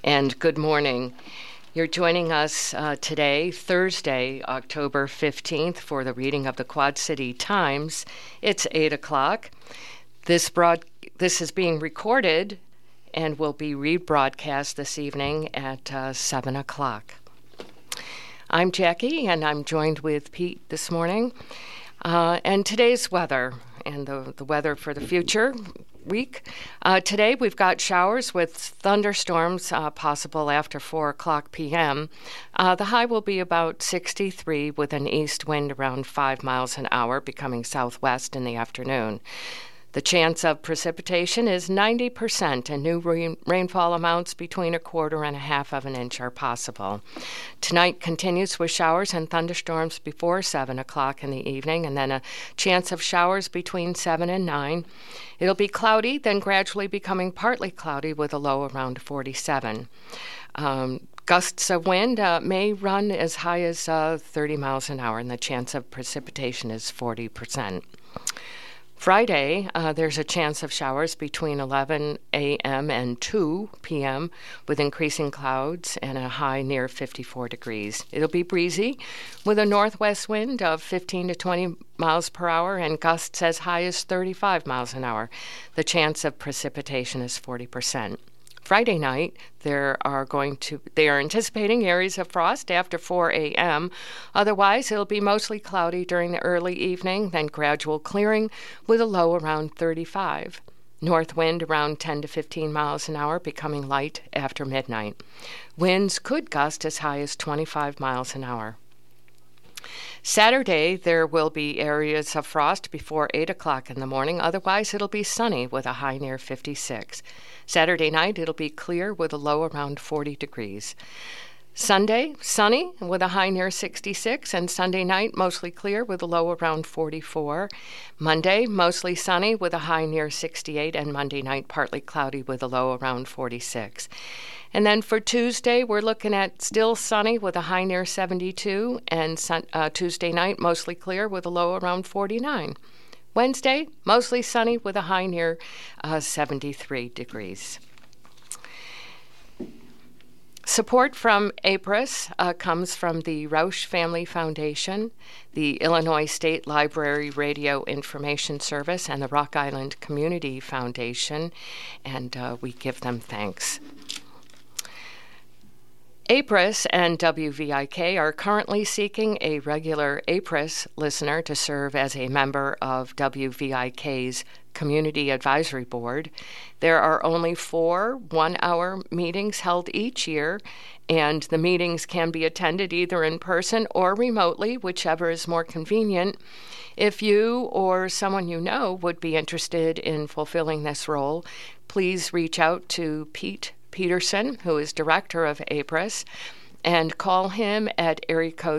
and good morning. You're joining us today, Thursday, October 15th, for the reading of the Quad City Times. It's 8 o'clock. This is being recorded and will be rebroadcast this evening at 7 o'clock. I'm Jackie, and I'm joined with Pete this morning. And today's weather, and the weather for the future week. Today we've got showers with thunderstorms possible after 4 o'clock p.m. The high will be about 63 with an east wind around 5 miles an hour, becoming southwest in the afternoon. The chance of precipitation is 90%, and new rainfall amounts between 1/4 and 1/2 of an inch are possible. Tonight continues with showers and thunderstorms before 7 o'clock in the evening, and then a chance of showers between 7 and 9. It'll be cloudy, then gradually becoming partly cloudy with a low around 47. Gusts of wind may run as high as 30 miles an hour, and the chance of precipitation is 40%. Friday, there's a chance of showers between 11 a.m. and 2 p.m. with increasing clouds and a high near 54 degrees. It'll be breezy with a northwest wind of 15 to 20 miles per hour and gusts as high as 35 miles an hour. The chance of precipitation is 40%. Friday night, they are anticipating areas of frost after 4 a.m. Otherwise, it'll be mostly cloudy during the early evening, then gradual clearing with a low around 35. North wind around 10 to 15 miles an hour, becoming light after midnight. Winds could gust as high as 25 miles an hour. Saturday, there will be areas of frost before 8 o'clock in the morning. Otherwise, it'll be sunny with a high near 56. Saturday night, it'll be clear with a low around 40 degrees. Sunday, sunny with a high near 66, and Sunday night, mostly clear with a low around 44. Monday, mostly sunny with a high near 68, and Monday night, partly cloudy with a low around 46. And then for Tuesday, we're looking at still sunny with a high near 72, and Tuesday night, mostly clear with a low around 49. Wednesday, mostly sunny with a high near 73 degrees. Support from APRIS comes from the Roush Family Foundation, the Illinois State Library Radio Information Service, and the Rock Island Community Foundation, and we give them thanks. APRIS and WVIK are currently seeking a regular APRIS listener to serve as a member of WVIK's Community Advisory Board. There are only 4 one-hour meetings held each year, and the meetings can be attended either in person or remotely, whichever is more convenient. If you or someone you know would be interested in fulfilling this role, please reach out to Pete Peterson, who is director of APRIS, and call him at area code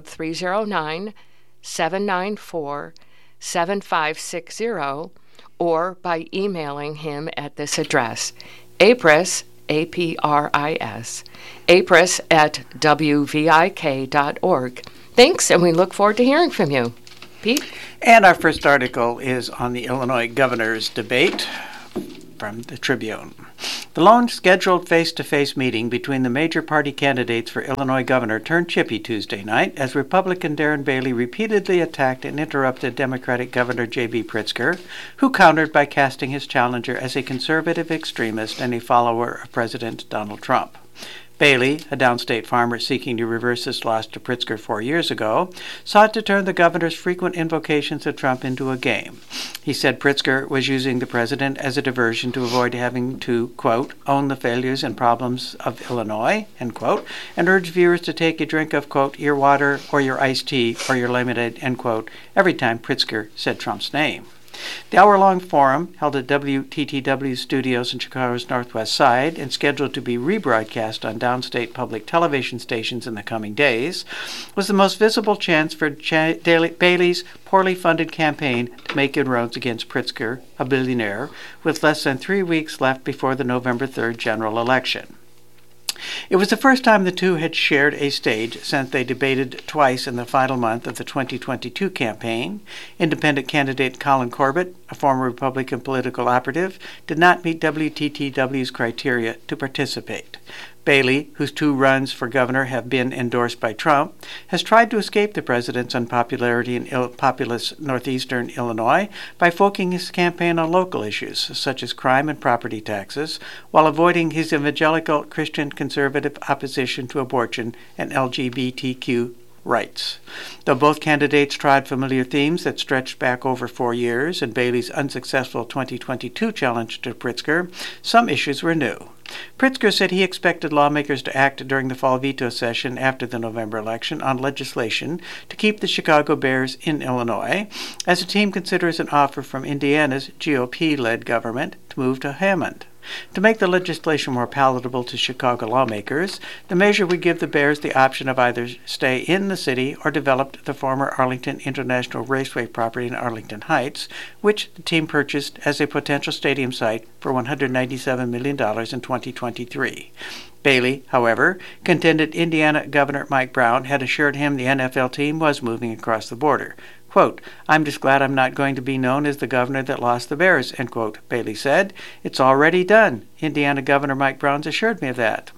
309-794-7560 or by emailing him at this address, apris, A-P-R-I-S, apris at wvik.org. Thanks, and we look forward to hearing from you. Pete? And our first article is on the Illinois governor's debate from the Tribune. The lone scheduled face-to-face meeting between the major party candidates for Illinois governor turned chippy Tuesday night as Republican Darren Bailey repeatedly attacked and interrupted Democratic Governor J.B. Pritzker, who countered by casting his challenger as a conservative extremist and a follower of President Donald Trump. Bailey, a downstate farmer seeking to reverse his loss to Pritzker 4 years ago, sought to turn the governor's frequent invocations of Trump into a game. He said Pritzker was using the president as a diversion to avoid having to, quote, own the failures and problems of Illinois, end quote, and urged viewers to take a drink of, quote, your water or your iced tea or your lemonade, end quote, every time Pritzker said Trump's name. The hour-long forum, held at WTTW studios in Chicago's Northwest Side and scheduled to be rebroadcast on downstate public television stations in the coming days, was the most visible chance for Bailey's poorly funded campaign to make inroads against Pritzker, a billionaire, with less than 3 weeks left before the November 3rd general election. It was the first time the two had shared a stage since they debated twice in the final month of the 2022 campaign. Independent candidate Colin Corbett a former Republican political operative, did not meet WTTW's criteria to participate. Bailey, whose 2 runs for governor have been endorsed by Trump, has tried to escape the president's unpopularity in populous northeastern Illinois by focusing his campaign on local issues, such as crime and property taxes, while avoiding his evangelical Christian conservative opposition to abortion and LGBTQ rights. Though both candidates tried familiar themes that stretched back over 4 years in Bailey's unsuccessful 2022 challenge to Pritzker, some issues were new. Pritzker said he expected lawmakers to act during the fall veto session after the November election on legislation to keep the Chicago Bears in Illinois, as the team considers an offer from Indiana's GOP-led government to move to Hammond. To make the legislation more palatable to Chicago lawmakers, the measure would give the Bears the option of either stay in the city or develop the former Arlington International Raceway property in Arlington Heights, which the team purchased as a potential stadium site for $197 million in 2023. Bailey, however, contended Indiana Governor Mike Brown had assured him the NFL team was moving across the border. Quote, "I'm just glad I'm not going to be known as the governor that lost the Bears," end quote, Bailey said. "It's already done. Indiana Governor Mike Brown's assured me of that."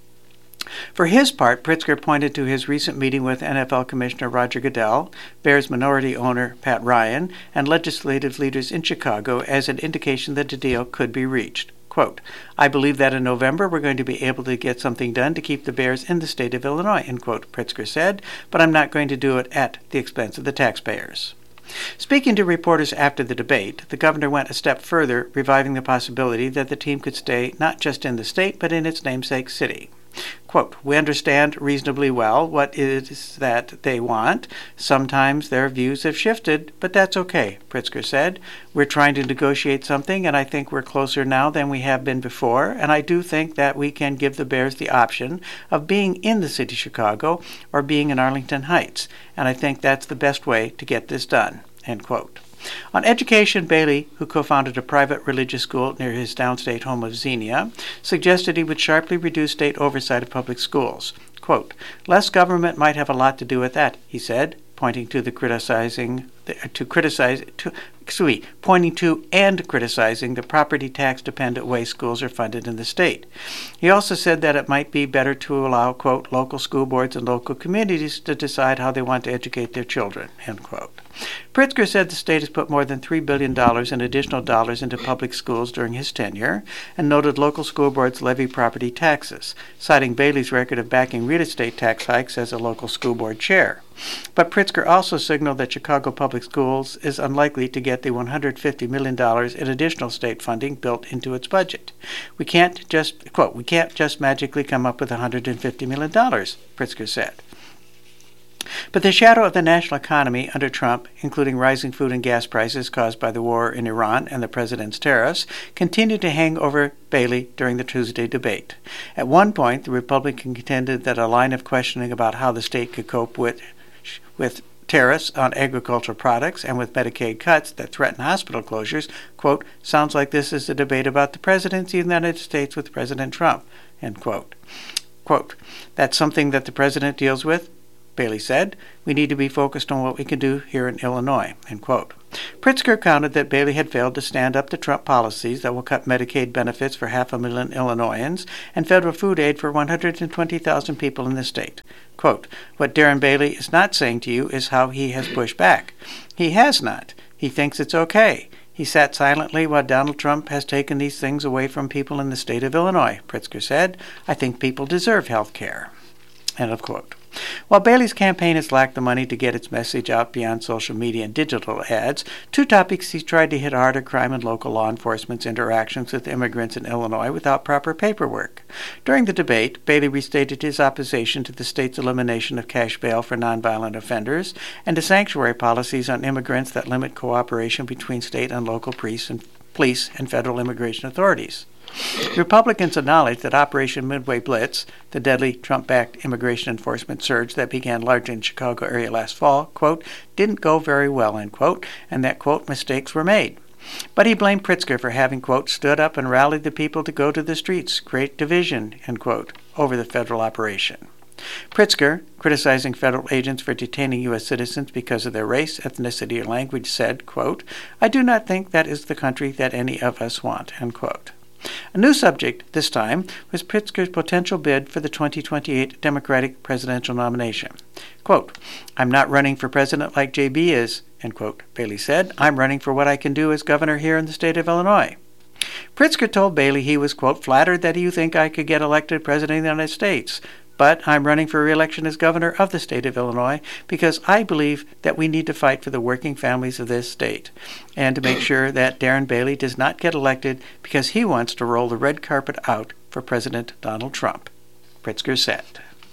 For his part, Pritzker pointed to his recent meeting with NFL Commissioner Roger Goodell, Bears minority owner Pat Ryan, and legislative leaders in Chicago as an indication that a deal could be reached. Quote, "I believe that in November we're going to be able to get something done to keep the Bears in the state of Illinois," end quote, Pritzker said, "but I'm not going to do it at the expense of the taxpayers." Speaking to reporters after the debate, the governor went a step further, reviving the possibility that the team could stay not just in the state, but in its namesake city. Quote, "We understand reasonably well what it is that they want. Sometimes their views have shifted, but that's okay," Pritzker said. "We're trying to negotiate something, and I think we're closer now than we have been before, and I do think that we can give the Bears the option of being in the city of Chicago or being in Arlington Heights, and I think that's the best way to get this done," end quote. On education, Bailey, who co-founded a private religious school near his downstate home of Xenia, suggested he would sharply reduce state oversight of public schools. Quote, "Less government might have a lot to do with that," he said, pointing to criticizing the property tax dependent way schools are funded in the state. He also said that it might be better to allow, quote, "local school boards and local communities to decide how they want to educate their children," end quote. Pritzker said the state has put more than $3 billion in additional dollars into public schools during his tenure, and noted local school boards levy property taxes, citing Bailey's record of backing real estate tax hikes as a local school board chair. But Pritzker also signaled that Chicago Public Schools is unlikely to get the $150 million in additional state funding built into its budget. We can't just magically come up with $150 million, Pritzker said. But the shadow of the national economy under Trump, including rising food and gas prices caused by the war in Iran and the president's tariffs, continued to hang over Bailey during the Tuesday debate. At one point, the Republican contended that a line of questioning about how the state could cope with tariffs on agricultural products and with Medicaid cuts that threaten hospital closures, quote, "sounds like this is a debate about the presidency of the United States with President Trump," end quote. Quote, "That's something that the president deals with," Bailey said. "We need to be focused on what we can do here in Illinois," end quote. Pritzker countered that Bailey had failed to stand up to Trump policies that will cut Medicaid benefits for 500,000 Illinoisans and federal food aid for 120,000 people in the state. Quote, "What Darren Bailey is not saying to you is how he has pushed back. He has not. He thinks it's okay. He sat silently while Donald Trump has taken these things away from people in the state of Illinois," Pritzker said. "I think people deserve health care," end of quote. While Bailey's campaign has lacked the money to get its message out beyond social media and digital ads, 2 topics he's tried to hit hard are crime and local law enforcement's interactions with immigrants in Illinois without proper paperwork. During the debate, Bailey restated his opposition to the state's elimination of cash bail for nonviolent offenders and to sanctuary policies on immigrants that limit cooperation between state and local police and federal immigration authorities. Republicans acknowledged that Operation Midway Blitz, the deadly Trump-backed immigration enforcement surge that began largely in the Chicago area last fall, quote, "didn't go very well," end quote, and that, quote, "mistakes were made." But he blamed Pritzker for having, quote, "stood up and rallied the people to go to the streets, create division," end quote, over the federal operation. Pritzker, criticizing federal agents for detaining U.S. citizens because of their race, ethnicity, or language, said, quote, "I do not think that is the country that any of us want," end quote. A new subject, this time, was Pritzker's potential bid for the 2028 Democratic presidential nomination. Quote, "I'm not running for president like J.B. is," end quote, Bailey said. "I'm running for what I can do as governor here in the state of Illinois." Pritzker told Bailey he was, quote, "flattered that you think I could get elected president of the United States. But I'm running for re-election as governor of the state of Illinois because I believe that we need to fight for the working families of this state and to make sure that Darren Bailey does not get elected because he wants to roll the red carpet out for President Donald Trump," Pritzker said.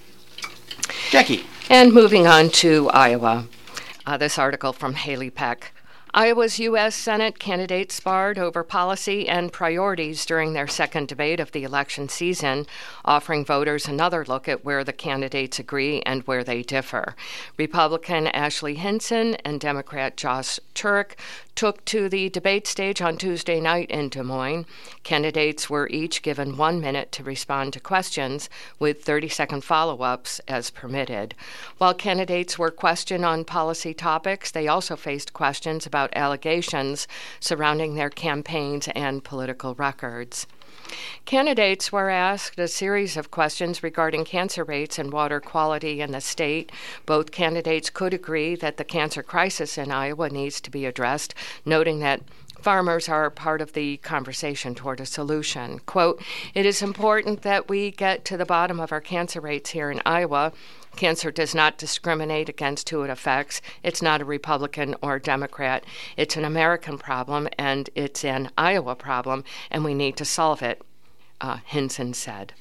Jackie. And moving on to Iowa. This article from Haley Peck. Iowa's U.S. Senate candidates sparred over policy and priorities during their second debate of the election season, offering voters another look at where the candidates agree and where they differ. Republican Ashley Hinson and Democrat Josh Turk took to the debate stage on Tuesday night in Des Moines. Candidates were each given 1 minute to respond to questions, with 30-second follow-ups as permitted. While candidates were questioned on policy topics, they also faced questions about allegations surrounding their campaigns and political records. Candidates were asked a series of questions regarding cancer rates and water quality in the state. Both candidates could agree that the cancer crisis in Iowa needs to be addressed, noting that farmers are part of the conversation toward a solution. Quote, "It is important that we get to the bottom of our cancer rates here in Iowa. Cancer does not discriminate against who it affects. It's not a Republican or Democrat. It's an American problem, and it's an Iowa problem, and we need to solve it," Hinson said.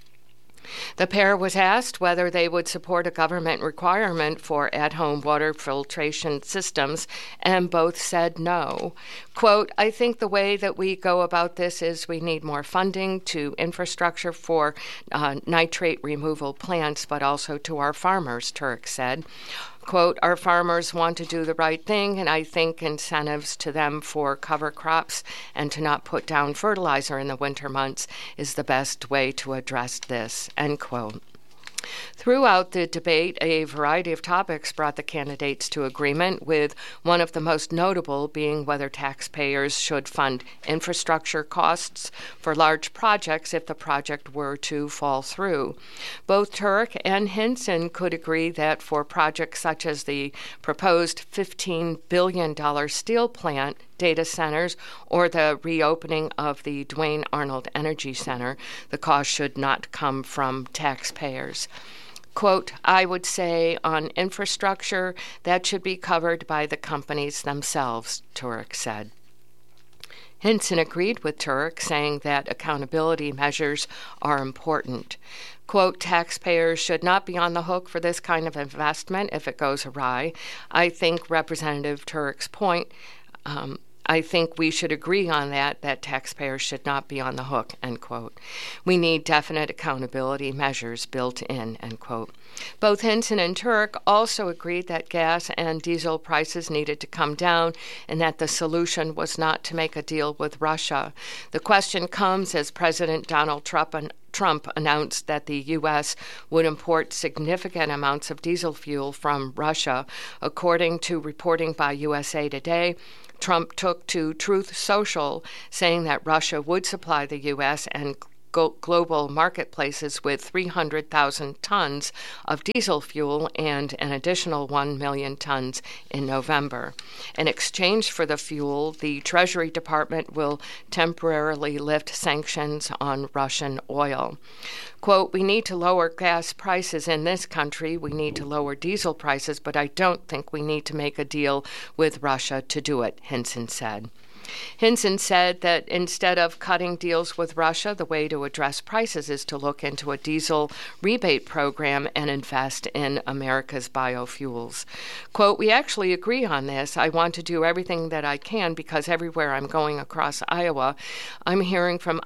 The pair was asked whether they would support a government requirement for at-home water filtration systems, and both said no. Quote, "I think the way that we go about this is we need more funding to infrastructure for nitrate removal plants, but also to our farmers," Turk said. Quote, "Our farmers want to do the right thing, and I think incentives to them for cover crops and to not put down fertilizer in the winter months is the best way to address this," end quote. Throughout the debate, a variety of topics brought the candidates to agreement, with one of the most notable being whether taxpayers should fund infrastructure costs for large projects if the project were to fall through. Both Turk and Hinson could agree that for projects such as the proposed $15 billion steel plant, data centers, or the reopening of the Duane Arnold Energy Center, the cost should not come from taxpayers. Quote, "I would say on infrastructure, that should be covered by the companies themselves," Turk said. Hinson agreed with Turk, saying that accountability measures are important. Quote, "Taxpayers should not be on the hook for this kind of investment if it goes awry. I think Representative Turk's point, I think we should agree on that taxpayers should not be on the hook," end quote. "We need definite accountability measures built in," end quote. Both Hinson and Turk also agreed that gas and diesel prices needed to come down and that the solution was not to make a deal with Russia. The question comes as President Donald Trump announced that the U.S. would import significant amounts of diesel fuel from Russia. According to reporting by USA Today, Trump took to Truth Social, saying that Russia would supply the U.S. and global marketplaces with 300,000 tons of diesel fuel and an additional 1 million tons in November. In exchange for the fuel, the Treasury Department will temporarily lift sanctions on Russian oil. Quote, "We need to lower gas prices in this country. We need to lower diesel prices, but I don't think we need to make a deal with Russia to do it," Hinson said. Hinson said that instead of cutting deals with Russia, the way to address prices is to look into a diesel rebate program and invest in America's biofuels. Quote, "We actually agree on this. I want to do everything that I can because everywhere I'm going across Iowa, I'm hearing from